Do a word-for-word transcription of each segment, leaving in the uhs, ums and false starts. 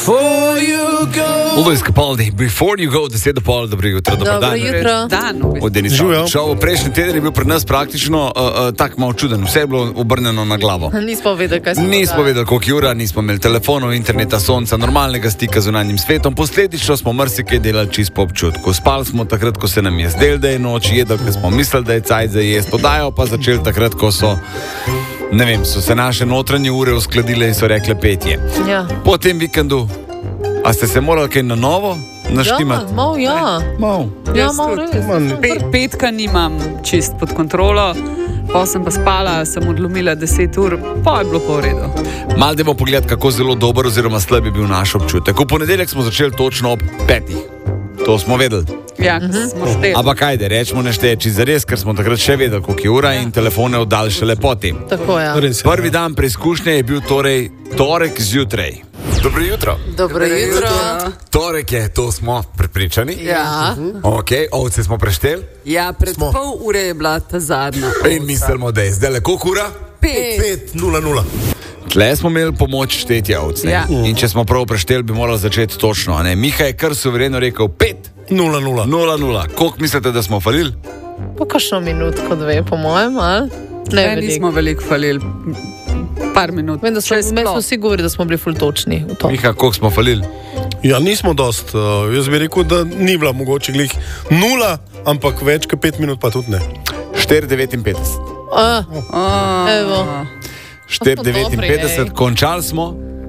Before you go. Luis Capaldi, Before you go, deset do pol, dobro jutro, dobro Dobro dan. jutro. Dan, Od Denisa. Šel prejšnji teden je bil pri nas praktično uh, uh, tak malo čuden, vse je bilo obrnjeno na glavo. Nismo vedeli, kaj se dogaja. Nismo vedeli, koliko je ura, nismo imeli telefonov, interneta, sonca, normalnega stika z zunanjim svetom. Posledično smo marsikaj delali čisto po občutku. Spali smo takrat, ko se nam je zdelo, da je noč, jedli, ko smo mislili, da je cajt za jesti. Podajo pa začeli takrat, ko so, ne vem, so se naše notranje ure uskladile in so rekle petje. Ja. Po tem vikendu, a ste se morali kaj na novo naštimati? Ja, mal, ja. Mal. Ja, mal res. Pe, petka nimam čist pod kontrolo, pa sem pa spala, sem odlomila deset ur, pa je bilo pa v redu. Mal dajmo pogledati, kako zelo dober oziroma slab je bil naš občutek. V ponedeljek smo začeli točno ob petih. To smo vedeli. Ja, uh-huh. smo šteli. Ampak ajde, rečemo nešteči za res, ker smo takrat še vedeli, koliko je ura in telefone oddali šele potem. Tako je. Ja. Prvi dan preizkušnje je bil torej torek zjutraj. Dobro jutro. Dobro jutro. Torek je, to smo prepričani. Ja. Ok, ovce smo prešteli. Ja, pred smo. Pol ure je bila ta zadnja. In mislimo, da je zdaj le koliko ura? Pet. pet nula nula. Tle smo imeli pomoč štetja ovce. Ja. In če smo prav prešteli, bi morali začeti točno. Ne? Miha je kar suvereno rekel pet. nula nula. nula nula. Koliko mislite, da smo falili? Pa kakšno minutko, dve, po mojem, ali? Ne, Ne, nismo veliko falili. Par minut. Vem, da smo, smo vsi govorili, da smo bili ful točni v to. Miha, koliko smo falili? Ja, nismo dost. Uh, jaz bi rekel, da ni bila mogoče glih nula, ampak več kot pet minut pa tudi ne. štiri devetinpetdeset. A, evo. štiri Pa smo devetinpetdeset, dobri, ej. končali smo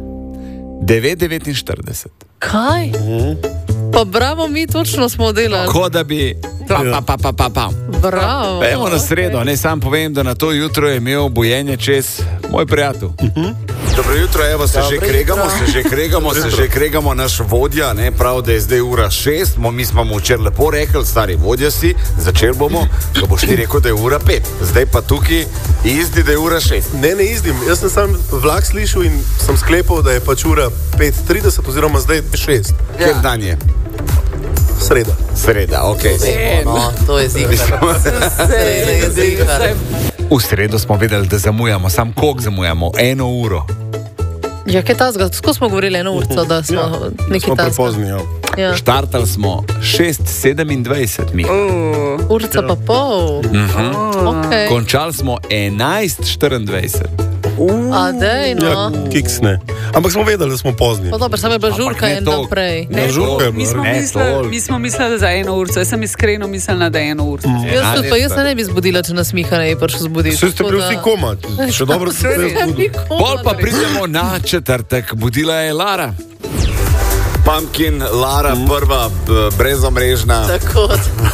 devet devetinštirideset. Kaj? Pa bravo, mi točno smo delali. Ko da bi pa, pa, pa, pa, pa, pa. Bravo. Pejmo na sredo, ne sam povem, da na to jutro je imel bojenje čez moj prijatelj. Dobro jutro, evo se že kregamo, se že kregamo, se že kregamo, naš vodja, ne, prav, da je zdaj ura šest, mo, mi smo mu včeraj lepo rekli, stari vodja si, začel bomo, ko boš ti rekel, da je ura pet, zdaj pa tukaj izdi, da je ura šest. Ne, ne izdim. Jaz sem sam vlak slišal in sem sklepal, da je pač ura pet trideset oziroma zdaj šest. Ja. Kjer dan je? Sreda. Sreda, ok. No, to je zigar. Sreda je zigar. V sredo smo vedeli, da zamujamo, sam koliko zamujamo, eno uro. Ja, kaj tazga? Tako smo govorili eno urco, da smo Ja, neki smo tazga. prepozni, ja. Ja. Štartali smo šest sedemindvajset, Miha. Uh, Urca pa pol. Mhm. Okay. Končali smo enajst štiriindvajset. A dej, no. Ja, kiks ne. Ampak smo vedeli, da smo pozni. Pa dobro, samo je bila Ampak žurka ne en toliko. dan prej. Ja, žurka je mi, bila. smo Ne, mislili, toliko. mi smo mislili, da za eno urco. Jaz sem iskreno mislila, da je eno urco. Mm. Jaz tudi, pa jaz se ne bi zbudila, če nas Miha ne bi prišel zbuditi. Vsi ste bili vsi koma. Še dobro ste se zbudili. Pol pa pridemo na četrtek, budila je Lara. Pumpkin, Lara, prva b- brezomrežna, Tako.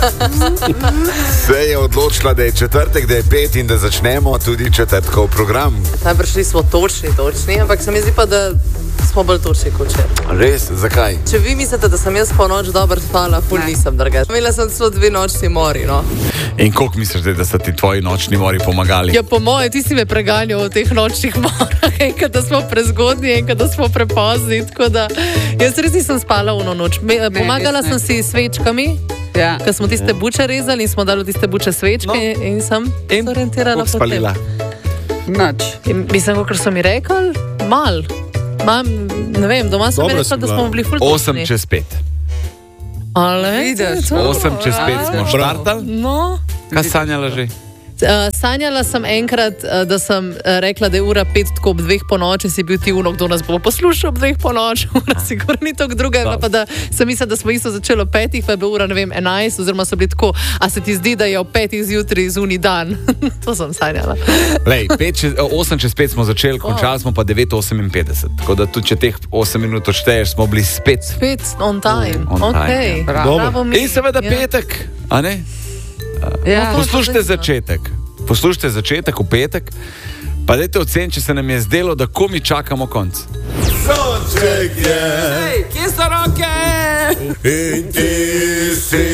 se je odločila, da je četrtek, da je pet in da začnemo tudi četrtkov program. Najprej smo točni, točni, ampak se mi zdi pa, da smo bolj točni kot če. Res, zakaj? Če vi mislite, da sem jaz po noč dobro spala, ful Ne. nisem drugače. Imela sem celo dve nočni mori, no. In koliko misliš, da so ti tvoji nočni mori pomagali? Ja, po moje, ti si me preganjal v teh nočnih morah, enkrat, da smo prezgodni, enkrat, da smo prepozni, tako da jaz res nisem spala v noč. Me, pomagala jaz ne. sem si s svečkami, Ja. ker smo tiste buče rezali in smo dali tiste buče svečke No. in sem In se orientirala koliko po tem. spalila? Nač. In mislim, kot so mi rekli, mal. Mam, ne vem, doma so mi Dobra rekli, si da bila. smo bili ful Osem točni. čez pet. Ale, Vidiš, to- Osem čez pet smo štartali. No. Kaj sanjala že? Uh, sanjala sem enkrat, uh, da sem uh, rekla, da je ura pet, tako ob dveh po noči, si bil ti uno, kdo nas bo poslušal ob dveh po noči, ura sigurno ni tako druga, je bila pa da sem mislila, da smo isto začeli ob petih, pa je bila ura, ne vem, enajst, oziroma so bili tako, a se ti zdi, da je ob petih zjutraj zunaj dan. To sem sanjala. Lej, pet čez, osem čez pet smo začeli, končali smo pa devet oseminpetdeset. Tako da tudi če teh osem minut odšteješ, smo bili spet. Spet on time. On time, Okay. ja. Bravo. Bravo mi. In seveda Ja. petek, a ne? Ja. Poslušajte začetek. Poslušajte začetek v petek, pa dajte ocen, če se nam je zdelo, da komi čakamo konc. Sonček je Ej, kje so roke? in ti si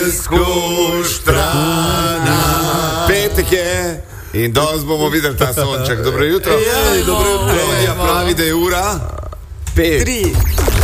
skuštrana. Petek je in danes bomo videli ta sonček. Dobro jutro. Ej, dobro jutro. Claudia pravi, da je ura pet. Tri.